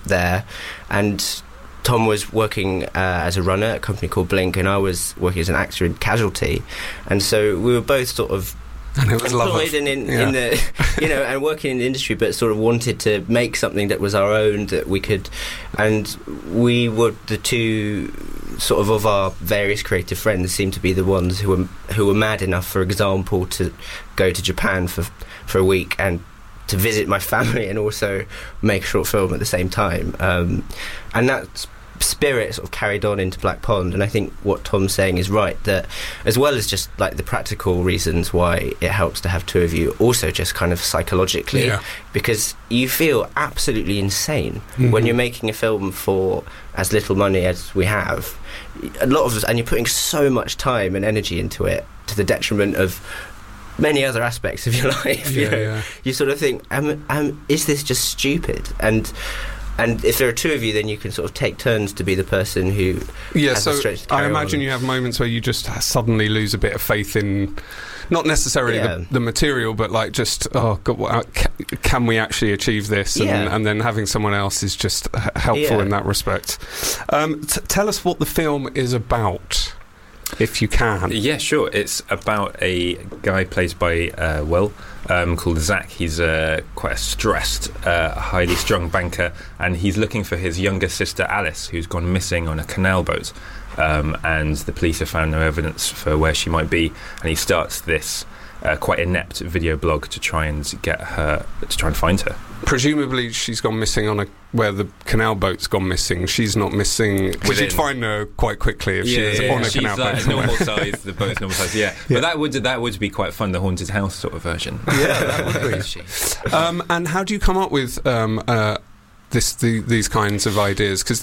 there, and Tom was working as a runner at a company called Blink, and I was working as an actor in Casualty, and so we were both sort of employed in the and working in the industry, but sort of wanted to make something that was our own, that we could, and we were the two sort of our various creative friends seemed to be the ones who were mad enough, for example, to go to Japan for a week and to visit my family and also make a short film at the same time, and that spirit sort of carried on into Black Pond. And I think what Tom's saying is right, that as well as just like the practical reasons why it helps to have two of you, also just kind of psychologically, because you feel absolutely insane when you're making a film for as little money as we have, a lot of us, and you're putting so much time and energy into it to the detriment of many other aspects of your life. You sort of think, is this just stupid? And if there are two of you, then you can sort of take turns to be the person who has the strength to carry I imagine on. You have moments where you just suddenly lose a bit of faith in, not necessarily the material, but like just, oh God, can we actually achieve this? And then having someone else is just helpful in that respect. Tell us what the film is about, if you can. Yeah, sure. It's about a guy played by Will, called Zach. He's quite a stressed, highly strung banker, and he's looking for his younger sister Alice, who's gone missing on a canal boat, and the police have found no evidence for where she might be, and he starts this quite inept video blog to try and find her. Presumably she's gone missing where the canal boat's gone missing. She's not missing, because you'd find her quite quickly if she was on a canal boat. She's like normal size, the boat's normal size, But that would be quite fun, the haunted house sort of version. Yeah, that would be. And how do you come up with these kinds of ideas? Because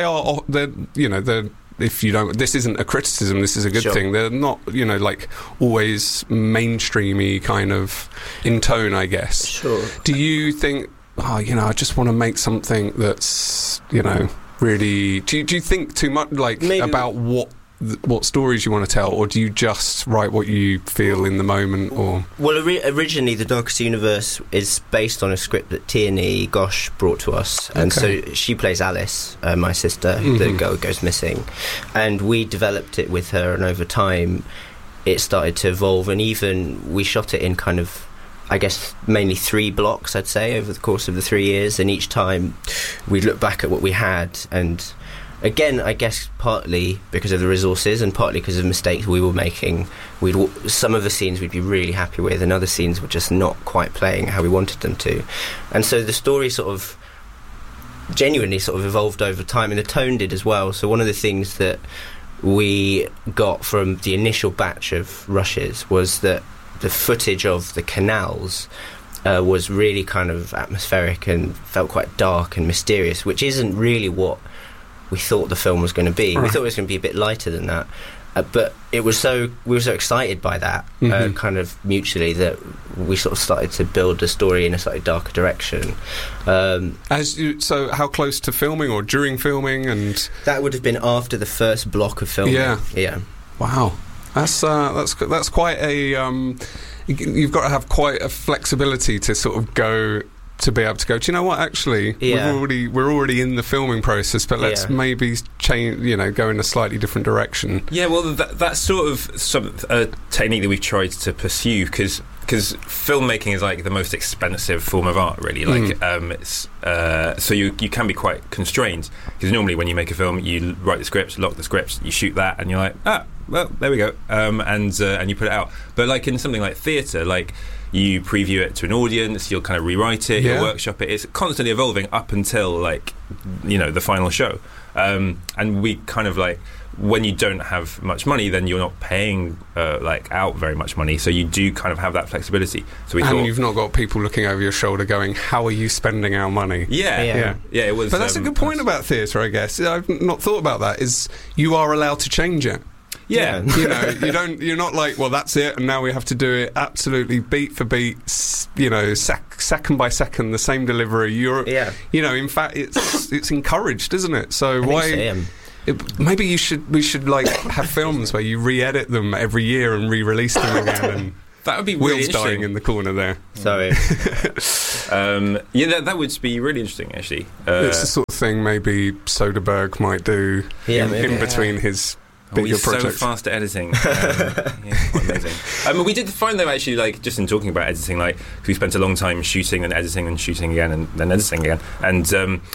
if you don't, this isn't a criticism, this is a good thing. They're not, like always mainstreamy kind of in tone, I guess. Sure. Do you think, I just want to make something that's, really... Do you think too much, about what stories you want to tell, or do you just write what you feel in the moment? Or well, originally the Darkest Universe is based on a script that Tierney Gosh brought to us, and so she plays Alice, my sister, the girl who goes missing, and we developed it with her, and over time it started to evolve, and even we shot it in kind of, I guess, mainly 3 blocks, I'd say, over the course of the 3 years, and each time we'd look back at what we had, and again, I guess partly because of the resources and partly because of mistakes we were making, some of the scenes we'd be really happy with, and other scenes were just not quite playing how we wanted them to. And so the story sort of genuinely sort of evolved over time, and the tone did as well. So one of the things that we got from the initial batch of rushes was that the footage of the canals was really kind of atmospheric and felt quite dark and mysterious, which isn't really what we thought the film was going to be. Right. We thought it was going to be a bit lighter than that, but we were so excited by that, kind of mutually, that we sort of started to build the story in a slightly darker direction. So how close to filming, or during filming? And that would have been after the first block of filming. Yeah. Wow, that's quite a. You've got to have quite a flexibility to sort of go. To be able to go, do you know what? Actually, we're already in the filming process, but let's maybe change. Go in a slightly different direction. Yeah, well, that's sort of a technique that we've tried to pursue, because filmmaking is like the most expensive form of art, really. It's so you can be quite constrained, because normally when you make a film, you write the script, lock the script, you shoot that, and you're like, well, there we go, and you put it out. But like in something like theatre, like, you preview it to an audience, you'll kind of rewrite it, you'll workshop it. It's constantly evolving up until, the final show. And we kind of when you don't have much money, then you're not paying out very much money, so you do kind of have that flexibility. So you've not got people looking over your shoulder going, how are you spending our money? Yeah, it was. But that's a good point about theatre, I guess. I've not thought about that, is you are allowed to change it. Yeah. You're not like, well, that's it, and now we have to do it absolutely beat for beat, second by second, the same delivery. In fact, it's encouraged, isn't it? So maybe we should have films where you re-edit them every year and re-release them again. And that would be really Will's dying in the corner there. Sorry. That would be really interesting, actually. It's the sort of thing maybe Soderbergh might do in between his bigger projects. So fast at editing. Quite amazing. We did find, though, actually, like, just in talking about editing, like, we spent a long time shooting and editing and shooting again and then editing again. And,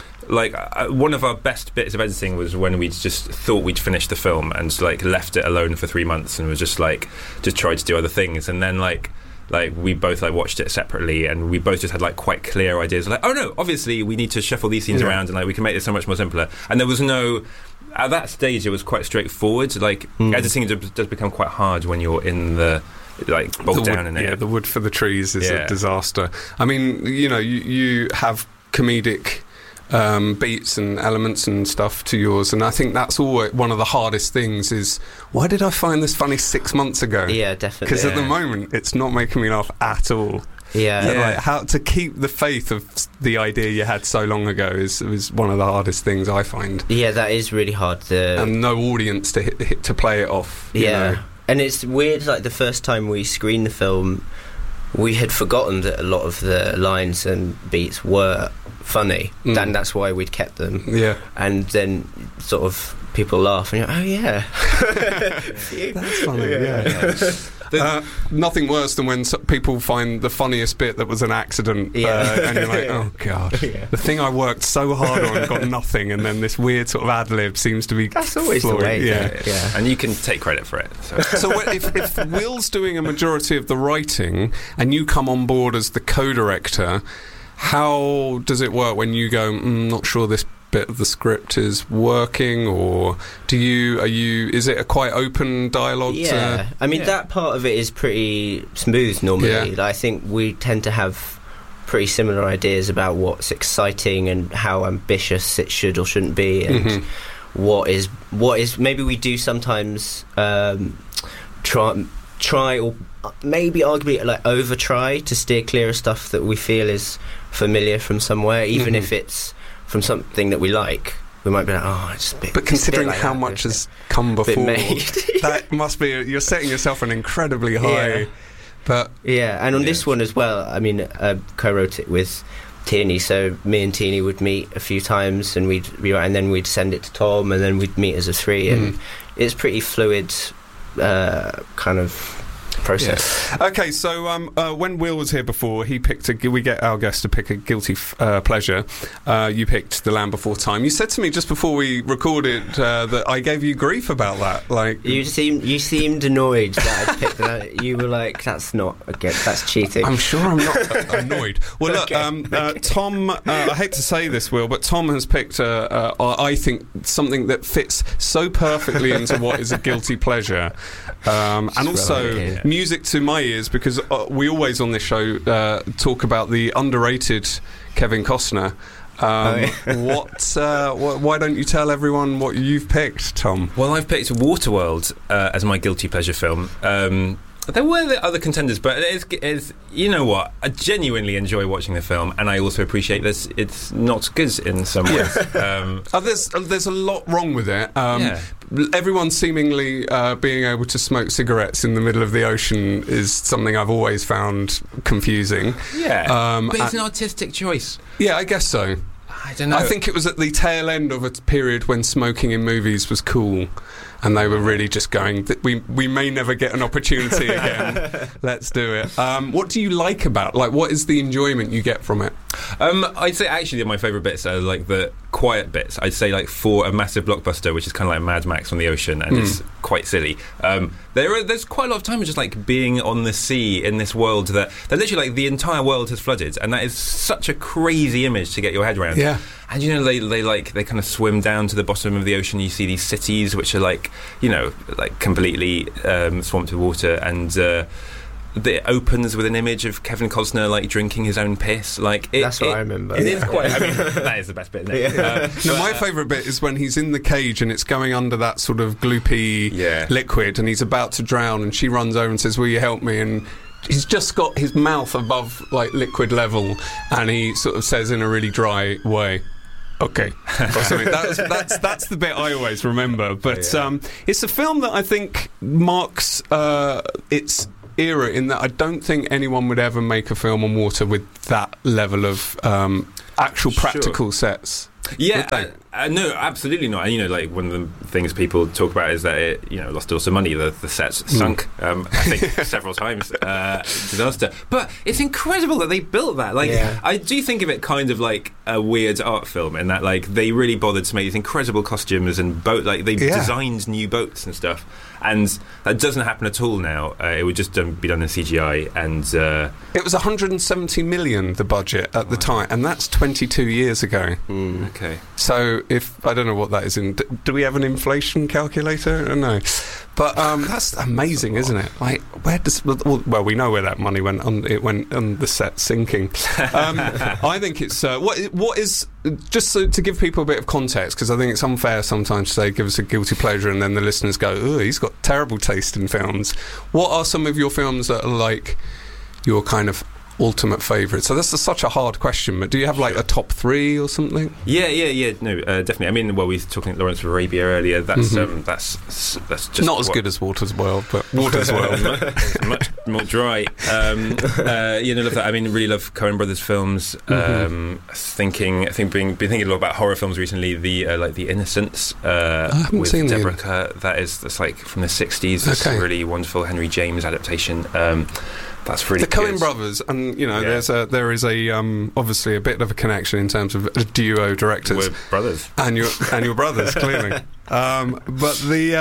one of our best bits of editing was when we just thought we'd finished the film and, like, left it alone for 3 months and was just tried to do other things. And then, like we both watched it separately, and we both just had quite clear ideas. Like, oh no, obviously we need to shuffle these scenes around, and we can make this so much more simpler. And there was no. At that stage, it was quite straightforward. Editing does become quite hard when you're in the bogged down in it. Yeah, the wood for the trees is a disaster. I mean, you have comedic beats and elements and stuff to yours, and I think that's always one of the hardest things is, why did I find this funny 6 months ago? Yeah, definitely. Because at the moment it's not making me laugh at all. How to keep the faith of the idea you had so long ago is one of the hardest things I find. Yeah, that is really hard. And no audience to play it off. You know. And it's weird, the first time we screened the film, we had forgotten that a lot of the lines and beats were funny, and that's why we'd kept them. Yeah. And then sort of people laugh, and you're oh yeah, that's funny. Nothing worse than when people find the funniest bit that was an accident, and you're like, oh god, the thing I worked so hard on got nothing, and then this weird sort of ad lib seems to be. That's always the way. Yeah, and you can take credit for it. So if Will's doing a majority of the writing, and you come on board as the co-director, how does it work when you go, not sure this bit of the script is working, or is it a quite open dialogue? I mean, that part of it is pretty smooth normally. I think we tend to have pretty similar ideas about what's exciting and how ambitious it should or shouldn't be, and what is maybe we do sometimes try or maybe arguably over try to steer clear of stuff that we feel is familiar from somewhere, even if it's from something that we like. We might be like, it's a bit. But considering how much has come before, that must be you're setting yourself an incredibly high. But and on this one as well, I mean, co-wrote it with Tierney, so me and Tierney would meet a few times, and we'd rewrite, and then we'd send it to Tom, and then we'd meet as a three, and it's pretty fluid, kind of process. Okay, so when Will was here before, he picked we get our guest to pick a guilty pleasure. You picked The Land Before Time. You said to me just before we recorded that I gave you grief about that. Like, you seemed annoyed that I picked that. You were like, that's cheating. I'm sure I'm not annoyed. Well, look, Tom, I hate to say this, Will, but Tom has picked I think something that fits so perfectly into what is a guilty pleasure, and also music to my ears, because we always on this show talk about the underrated Kevin Costner. Why don't you tell everyone what you've picked, Tom? Well, I've picked Waterworld as my guilty pleasure film. There were the other contenders, but it's you know what? I genuinely enjoy watching the film, and I also appreciate this. It's not good in some ways. There's a lot wrong with it. Everyone seemingly being able to smoke cigarettes in the middle of the ocean is something I've always found confusing. But it's an artistic choice. Yeah, I guess so. I don't know. I think it was at the tail end of a period when smoking in movies was cool, and they were really just going, we may never get an opportunity again. Let's do it. What do you like about, what is the enjoyment you get from it? I'd say actually my favourite bits are the quiet bits. I'd say for a massive blockbuster, which is kind of like Mad Max on the ocean, and it's quite silly. There's quite a lot of time just being on the sea in this world that literally the entire world has flooded, and that is such a crazy image to get your head around. Yeah. And they kind of swim down to the bottom of the ocean. You see these cities which are completely swamped with water, and it opens with an image of Kevin Costner drinking his own piss. That's what I remember. It is quite. That is the best bit, isn't it? My favourite bit is when he's in the cage and it's going under that sort of gloopy liquid, and he's about to drown, and she runs over and says, "Will you help me?" And he's just got his mouth above liquid level, and he sort of says in a really dry way, "Okay," or something. That's the bit I always remember. But it's a film that I think marks era in that I don't think anyone would ever make a film on water with that level of actual practical sets. Yeah, no, absolutely not. And, like one of the things people talk about is that it, lost lots of money. The sets sunk, I think, several times. Disaster. But it's incredible that they built that. I do think of it kind of like a weird art film, in that they really bothered to make these incredible costumes and boat. They designed new boats and stuff. And that doesn't happen at all now. It would just be done in CGI, and it was 170 million the budget at the time, and that's 22 years ago. Okay. So I don't know what that is in. Do we have an inflation calculator? No. But that's amazing, isn't it? Where does? Well, we know where that money went on. It went on the set sinking. I think it's what is just to give people a bit of context, because I think it's unfair sometimes to say give us a guilty pleasure and then the listeners go, "Oh, he's got terrible taste in films." What are some of your films that are your kind of ultimate favourite? So that's such a hard question, but do you have a top 3 or something? Yeah. No, definitely. I mean, we were talking Lawrence of Arabia earlier. That's just not as good as Water's World, but Water's World much more dry. Love that. I mean, really love Coen Brothers films. Been thinking a lot about horror films recently. The Innocents with Deborah Kerr. That's from the 60s. It's a really wonderful Henry James adaptation. That's really the Coen Brothers, and there is obviously a bit of a connection in terms of a duo directors. We're brothers, and your brothers clearly. But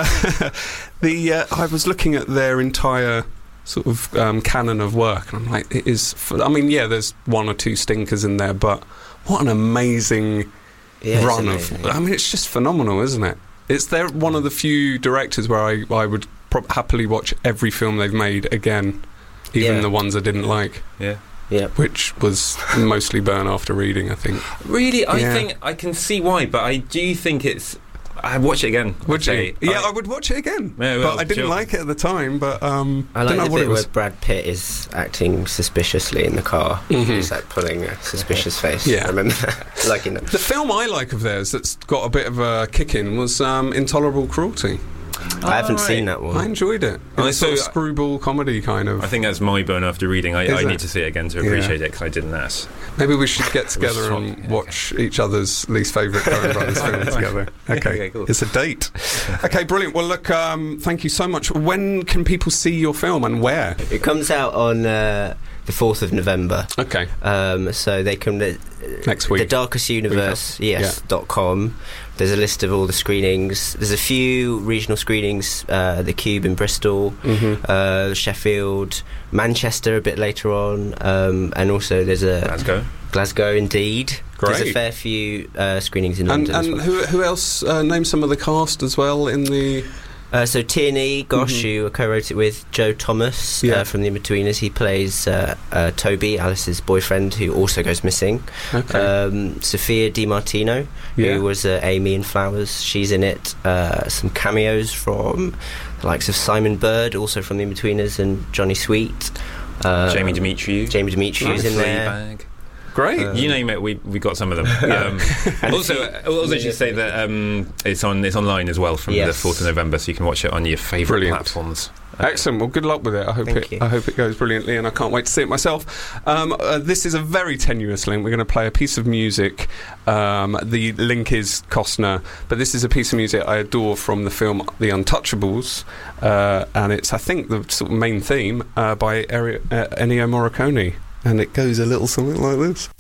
I was looking at their entire sort of canon of work, and I'm like, it is. There's 1 or 2 stinkers in there, but what an amazing run of. I mean, it's just phenomenal, isn't it? They're one of the few directors where I would happily watch every film they've made again. Even the ones I didn't like. Yeah. Which was mostly Burn After Reading, I think. Really? I think I can see why, but I do think I'd watch it again. Would you? Yeah, I would watch it again. Yeah, but I didn't like it at the time, but I like the bit where Brad Pitt is acting suspiciously in the car. He's pulling a suspicious face. Yeah. I remember liking that. The film I like of theirs that's got a bit of a kick in was Intolerable Cruelty. I haven't seen that one. I enjoyed it. It's sort of screwball comedy kind of. I think that's my Burn After Reading. I need to see it again to appreciate it, because I didn't ask. Maybe we should get together and watch each other's least favourite Coen Brothers film together. Okay, cool. It's a date. Okay, brilliant. Well, look, thank you so much. When can people see your film and where? It comes out on the 4th of November. Okay. So they come next week. thedarkestuniverse.com. There's a list of all the screenings. There's a few regional screenings, the Cube in Bristol, Sheffield, Manchester a bit later on, and also there's Glasgow, indeed. Great. There's a fair few screenings in London as well. And who else? Name some of the cast as well in the... So Tierney Gosh, who I co-wrote it with, Joe Thomas from The Inbetweeners. He plays Toby, Alice's boyfriend, who also goes missing. Okay. Sophia Di Martino, who was Amy in Flowers. She's in it. Some cameos from the likes of Simon Bird, also from The Inbetweeners, and Johnny Sweet. Jamie Demetriou. Demetriou's in there. Great. You name it, we got some of them. Also, I should say that it's online as well from the 4th of November, so you can watch it on your favourite platforms. Excellent. Well, good luck with it. I hope it goes brilliantly, and I can't wait to see it myself. This is a very tenuous link. We're going to play a piece of music. The link is Costner, but this is a piece of music I adore from the film The Untouchables, and it's, I think, the sort of main theme by Ennio Morricone. And it goes a little something like this.